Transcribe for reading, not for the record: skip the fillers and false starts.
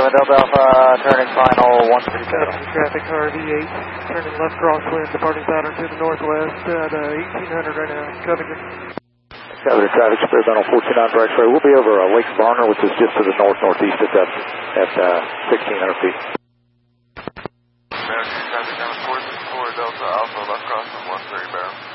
Delta Alpha, turning final 137. Traffic car V8, turning left crosswind, departing pattern to the northwest at 1800 right now, Covington. Covington traffic, experimental 49 for X-ray. We'll be over Lake Varner, which is just to the northeast at 1600 feet. American traffic down 464 Delta Alpha, left crosswind 13 barrel.